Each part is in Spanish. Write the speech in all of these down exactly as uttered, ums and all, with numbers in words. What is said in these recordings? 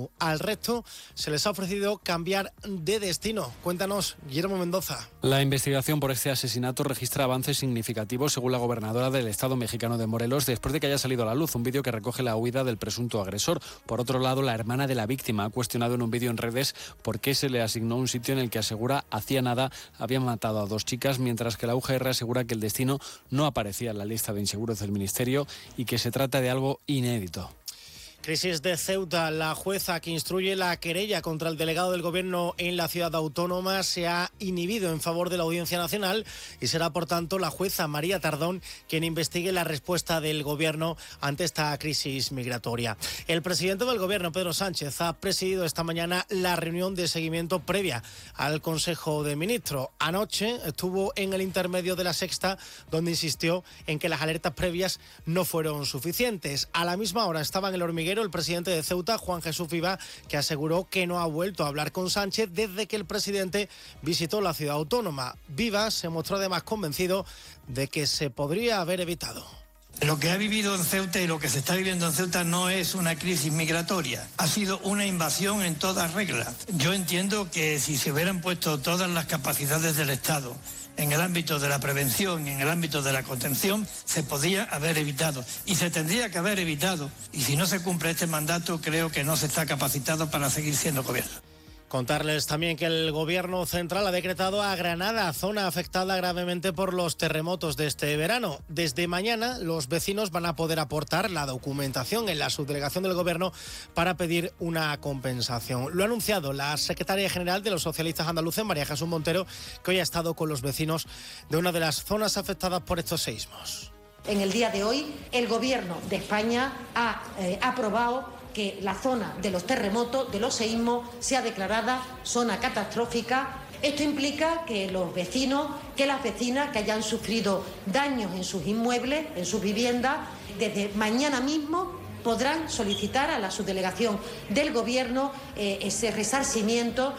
Bilbao. Al resto se les ha ofrecido cambiar de destino. Cuéntanos, Guillermo Mendoza. La investigación por este asesinato registra avances significativos, según la gobernadora del Estado mexicano de Morelos, después de que haya salido a la luz un vídeo que recoge la huida del presunto agresor. Por otro lado, la hermana de la víctima ha cuestionado en un vídeo en redes por qué se le asignó un sitio en el que asegura hacía nada había matado a dos chicas, mientras que la U G R asegura que el destino no aparecía en la lista de inseguros del Ministerio y que se trata de algo inédito. Crisis de Ceuta. La jueza que instruye la querella contra el delegado del Gobierno en la ciudad autónoma se ha inhibido en favor de la Audiencia Nacional y será, por tanto, la jueza María Tardón quien investigue la respuesta del Gobierno ante esta crisis migratoria. El presidente del Gobierno, Pedro Sánchez, ha presidido esta mañana la reunión de seguimiento previa al Consejo de Ministros. Anoche estuvo en el intermedio de la Sexta, donde insistió en que las alertas previas no fueron suficientes. A la misma hora estaba en el hormiguero el presidente de Ceuta, Juan Jesús Viva, que aseguró que no ha vuelto a hablar con Sánchez desde que el presidente visitó la ciudad autónoma. Viva se mostró además convencido de que se podría haber evitado. Lo que ha vivido en Ceuta y lo que se está viviendo en Ceuta no es una crisis migratoria, ha sido una invasión en toda regla. Yo entiendo que si se hubieran puesto todas las capacidades del Estado en el ámbito de la prevención y en el ámbito de la contención, se podía haber evitado y se tendría que haber evitado. Y si no se cumple este mandato, creo que no se está capacitado para seguir siendo gobierno. Contarles también que el Gobierno central ha decretado a Granada, zona afectada gravemente por los terremotos de este verano. Desde mañana los vecinos van a poder aportar la documentación en la subdelegación del Gobierno para pedir una compensación. Lo ha anunciado la secretaria general de los socialistas andaluces, María Jesús Montero, que hoy ha estado con los vecinos de una de las zonas afectadas por estos seísmos. En el día de hoy, el Gobierno de España ha eh, aprobado que la zona de los terremotos, de los seísmos, sea declarada zona catastrófica. Esto implica que los vecinos, que las vecinas que hayan sufrido daños en sus inmuebles, en sus viviendas, desde mañana mismo podrán solicitar a la subdelegación del Gobierno eh, ese resarcimiento.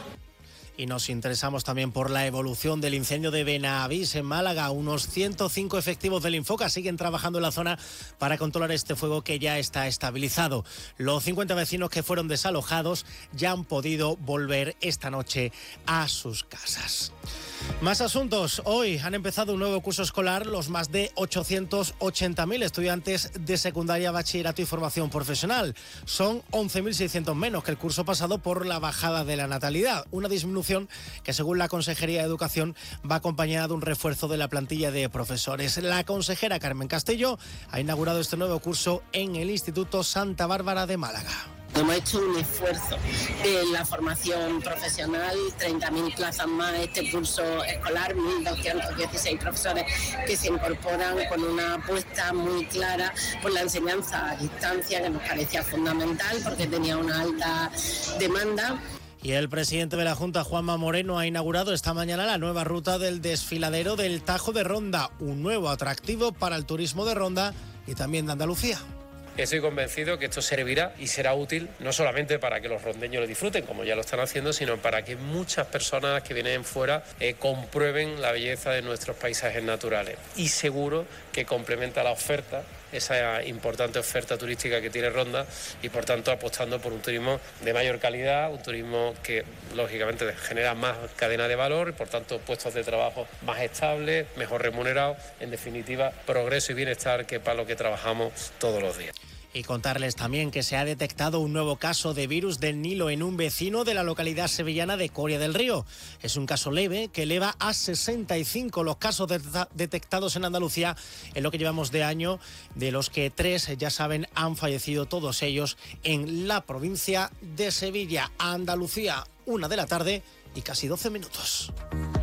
Y nos interesamos también por la evolución del incendio de Benavís en Málaga. Unos ciento cinco efectivos del Infoca siguen trabajando en la zona para controlar este fuego que ya está estabilizado. Los cincuenta vecinos que fueron desalojados ya han podido volver esta noche a sus casas. Más asuntos. Hoy han empezado un nuevo curso escolar los más de ochocientos ochenta mil estudiantes de secundaria, bachillerato y formación profesional. Son once mil seiscientos menos que el curso pasado por la bajada de la natalidad. Una disminución que, según la Consejería de Educación, va acompañada de un refuerzo de la plantilla de profesores. La consejera Carmen Castillo ha inaugurado este nuevo curso en el Instituto Santa Bárbara de Málaga. Hemos hecho un esfuerzo en la formación profesional, treinta mil plazas más este curso escolar, mil doscientos dieciséis profesores que se incorporan con una apuesta muy clara por la enseñanza a distancia, que nos parecía fundamental porque tenía una alta demanda. Y el presidente de la Junta, Juanma Moreno, ha inaugurado esta mañana la nueva ruta del desfiladero del Tajo de Ronda, un nuevo atractivo para el turismo de Ronda y también de Andalucía. Estoy convencido que esto servirá y será útil no solamente para que los rondeños lo disfruten, como ya lo están haciendo, sino para que muchas personas que vienen fuera eh, comprueben la belleza de nuestros paisajes naturales. Y seguro que complementa la oferta, esa importante oferta turística que tiene Ronda, y por tanto apostando por un turismo de mayor calidad, un turismo que lógicamente genera más cadena de valor y por tanto puestos de trabajo más estables, mejor remunerados, en definitiva progreso y bienestar, que es para lo que trabajamos todos los días. Y contarles también que se ha detectado un nuevo caso de virus del Nilo en un vecino de la localidad sevillana de Coria del Río. Es un caso leve que eleva a sesenta y cinco los casos de- detectados en Andalucía en lo que llevamos de año, de los que tres, ya saben, han fallecido todos ellos en la provincia de Sevilla. Andalucía, una de la tarde y casi doce minutos.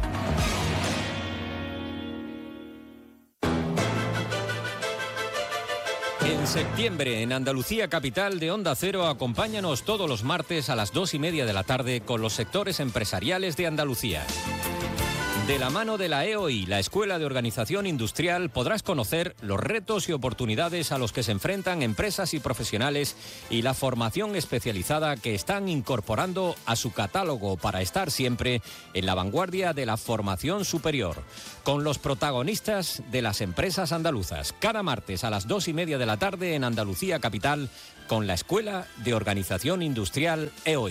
En septiembre, en Andalucía Capital de Onda Cero, acompáñanos todos los martes a las dos y media de la tarde con los sectores empresariales de Andalucía. De la mano de la E O I, la Escuela de Organización Industrial, podrás conocer los retos y oportunidades a los que se enfrentan empresas y profesionales y la formación especializada que están incorporando a su catálogo para estar siempre en la vanguardia de la formación superior. Con los protagonistas de las empresas andaluzas, cada martes a las dos y media de la tarde en Andalucía Capital, con la Escuela de Organización Industrial E O I.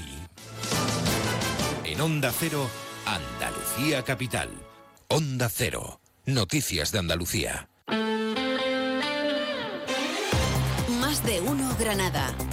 En Onda Cero, Andalucía Capital. Onda Cero. Noticias de Andalucía. Más de uno Granada.